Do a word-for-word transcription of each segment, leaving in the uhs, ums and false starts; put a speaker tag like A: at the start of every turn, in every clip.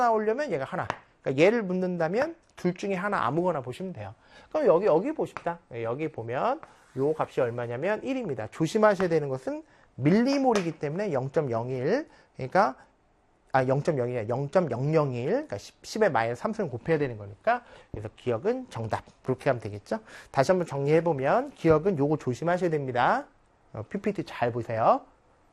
A: 나오려면 얘가 하나. 그러니까 얘를 묻는다면 둘 중에 하나 아무거나 보시면 돼요. 그럼 여기 여기 보십시다. 여기 보면 요 값이 얼마냐면 일입니다. 조심하셔야 되는 것은 밀리몰이기 때문에 영 점 영일. 그러니까 아 영 점 영일이야. 영 점 영영일. 그러니까 십에 마이너스 삼승을 곱해야 되는 거니까. 그래서 기억은 정답. 그렇게 하면 되겠죠. 다시 한번 정리해 보면 기억은 요거 조심하셔야 됩니다. 어, 피피티 잘 보세요.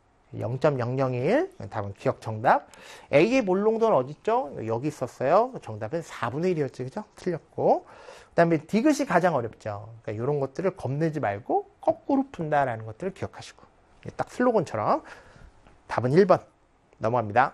A: 영 점 영영일. 답은 기억 정답. A의 몰농도는 어디 있죠? 여기 있었어요. 정답은 사분의 일이었죠. 그죠? 틀렸고. 그 다음에 디귿이 가장 어렵죠. 그러니까 이런 것들을 겁내지 말고 거꾸로 푼다라는 것들을 기억하시고. 딱 슬로건처럼. 답은 일 번. 넘어갑니다.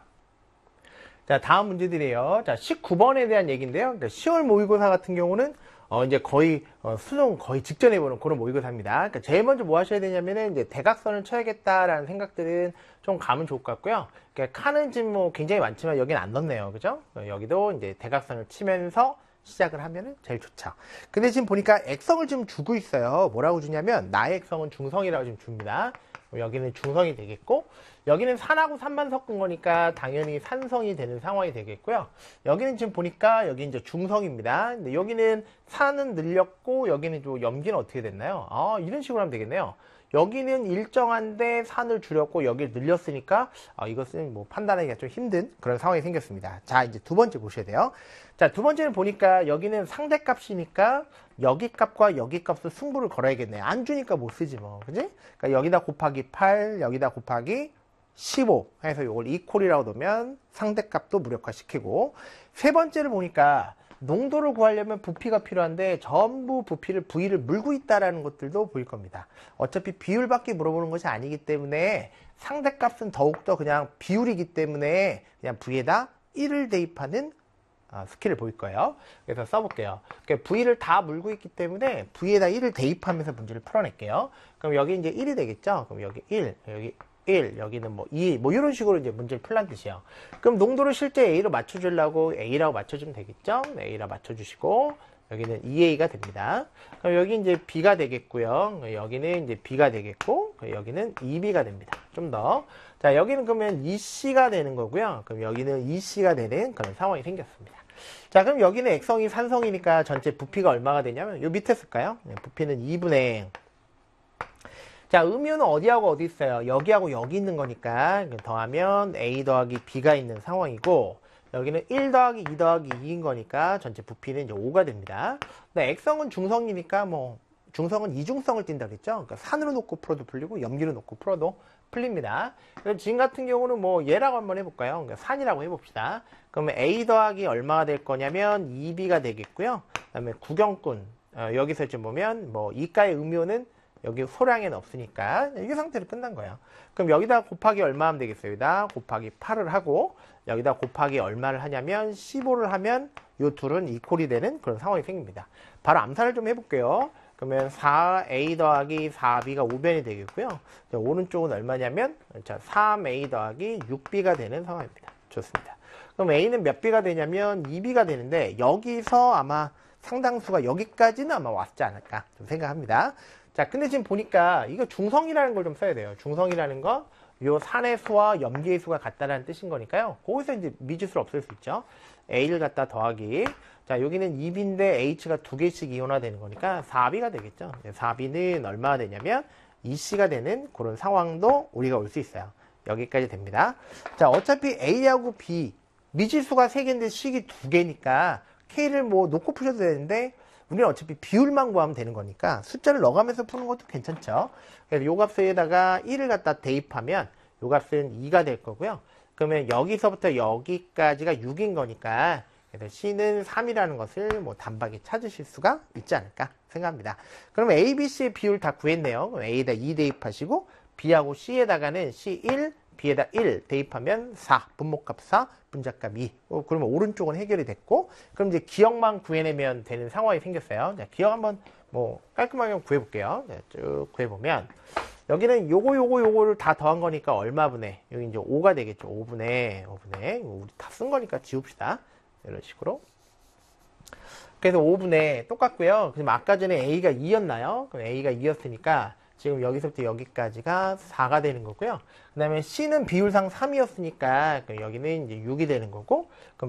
A: 자, 다음 문제들이에요. 자, 십구 번에 대한 얘기인데요. 그러니까 시월 모의고사 같은 경우는 어, 이제 거의, 어, 수능 거의 직전에 보는 그런 모의고사입니다. 그러니까 제일 먼저 뭐 하셔야 되냐면은, 이제 대각선을 쳐야겠다라는 생각들은 좀 가면 좋을 것 같고요. 그러니까 칸은 지금 뭐 굉장히 많지만 여기는 안 넣네요. 그죠? 여기도 이제 대각선을 치면서 시작을 하면은 제일 좋죠. 근데 지금 보니까 액성을 지금 주고 있어요. 뭐라고 주냐면, 나의 액성은 중성이라고 지금 줍니다. 여기는 중성이 되겠고, 여기는 산하고 산만 섞은 거니까 당연히 산성이 되는 상황이 되겠고요. 여기는 지금 보니까 여기 이제 중성입니다. 근데 여기는 산은 늘렸고, 여기는 좀 염기는 어떻게 됐나요? 아, 이런 식으로 하면 되겠네요. 여기는 일정한데 산을 줄였고 여기를 늘렸으니까 아, 이것은 뭐 판단하기가 좀 힘든 그런 상황이 생겼습니다. 자, 이제 두 번째 보셔야 돼요. 자, 두 번째는 보니까 여기는 상대값이니까 여기 값과 여기 값을 승부를 걸어야겠네요. 안 주니까 못 쓰지 뭐, 그지? 그러니까 여기다 곱하기 팔, 여기다 곱하기 십오 해서 이걸 이퀄이라고 놓으면 상대값도 무력화시키고, 세 번째를 보니까 농도를 구하려면 부피가 필요한데 전부 부피를 V를 물고 있다라는 것들도 보일 겁니다. 어차피 비율밖에 물어보는 것이 아니기 때문에 상대값은 더욱더 그냥 비율이기 때문에 그냥 V에다 일을 대입하는 어, 스킬을 보일 거예요. 그래서 써볼게요. 그러니까 V를 다 물고 있기 때문에 V에다 일을 대입하면서 문제를 풀어낼게요. 그럼 여기 이제 일이 되겠죠? 그럼 여기 일, 여기 일, 여기는 뭐 이, 뭐 이런 식으로 이제 문제를 풀란 뜻이에요. 그럼 농도를 실제 A로 맞춰주려고 A라고 맞춰주면 되겠죠? A라 맞춰주시고, 여기는 이 에이가 됩니다. 그럼 여기 이제 B가 되겠고요. 여기는 이제 B가 되겠고, 여기는 이 비가 됩니다. 좀 더. 자, 여기는 그러면 이 씨가 되는 거고요. 그럼 여기는 이 씨가 되는 그런 상황이 생겼습니다. 자, 그럼 여기는 액성이 산성이니까 전체 부피가 얼마가 되냐면, 요 밑에 쓸까요? 부피는 이분의 자, 음유는 어디하고 어디 있어요? 여기하고 여기 있는 거니까 더하면 A 더하기 B가 있는 상황이고, 여기는 일 더하기 이 더하기 이인 거니까 전체 부피는 이제 오가 됩니다. 근데 액성은 중성이니까 뭐 중성은 이중성을 띈다 그랬죠? 그러니까 산으로 놓고 풀어도 풀리고 염기로 놓고 풀어도 풀립니다. 그래서 지금 같은 경우는 뭐 얘라고 한번 해볼까요? 그러니까 산이라고 해봅시다. 그러면 A 더하기 얼마가 될 거냐면 이 비가 되겠고요. 그 다음에 구경꾼, 어, 여기서 좀 보면 뭐 이가의 음료는 여기 소량에는 없으니까 이 상태로 끝난 거예요. 그럼 여기다 곱하기 얼마 하면 되겠어요? 여기다 곱하기 팔을 하고 여기다 곱하기 얼마를 하냐면 십오를 하면 이 둘은 이퀄이 되는 그런 상황이 생깁니다. 바로 암산을 좀 해볼게요. 그러면 사 에이 더하기 사 비가 오 변이 되겠고요. 자, 오른쪽은 얼마냐면 자, 삼 에이 더하기 육 비가 되는 상황입니다. 좋습니다. 그럼 A는 몇 비가 되냐면 이 비가 되는데 여기서 아마 상당수가 여기까지는 아마 왔지 않을까 좀 생각합니다. 자, 근데 지금 보니까 이거 중성이라는 걸 좀 써야 돼요. 중성이라는 거, 요 산의 수와 염기의 수가 같다라는 뜻인 거니까요. 거기서 이제 미지수를 없앨 수 있죠. A를 갖다 더하기. 자, 여기는 이 비인데 H가 두 개씩 이온화되는 거니까 사 비가 되겠죠. 사 비는 얼마가 되냐면 이 씨가 되는 그런 상황도 우리가 올 수 있어요. 여기까지 됩니다. 자, 어차피 A하고 B, 미지수가 세 개인데 식이 두 개니까 K를 뭐 놓고 푸셔도 되는데 우리는 어차피 비율만 구하면 되는 거니까 숫자를 넣어가면서 푸는 것도 괜찮죠. 그래서 요 값에다가 일을 갖다 대입하면 요 값은 이가 될 거고요. 그러면 여기서부터 여기까지가 육인 거니까 그래서 C는 삼이라는 것을 뭐 단박에 찾으실 수가 있지 않을까 생각합니다. 그러면 A, B, C의 비율 다 구했네요. 그럼 A에다 이 대입하시고 B하고 C에다가는 씨 일, B에다 일 대입하면 사, 분모값 사, 분자값 이. 어, 그러면 오른쪽은 해결이 됐고, 그럼 이제 기억만 구해내면 되는 상황이 생겼어요. 자, 기억 한번 뭐 깔끔하게 구해볼게요. 자, 쭉 구해보면 여기는 요거 요거 요거를 다 더한 거니까 얼마분의 여기 이제 오가 되겠죠. 오분의 오분의 우리 다 쓴 거니까 지웁시다. 이런 식으로. 그래서 오분의 똑같고요. 그럼 아까 전에 A가 이였나요? 그럼 A가 이였으니까 지금 여기서부터 여기까지가 사가 되는 거고요. 그 다음에 C는 비율상 삼이었으니까 여기는 이제 육이 되는 거고, 그럼